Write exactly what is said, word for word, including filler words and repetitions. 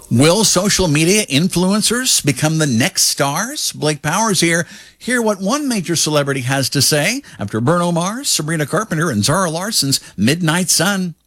Will social media influencers become the next stars? Blake Powers here. Hear what one major celebrity has to say after Bruno Mars, Sabrina Carpenter, and Zara Larson's Midnight Sun.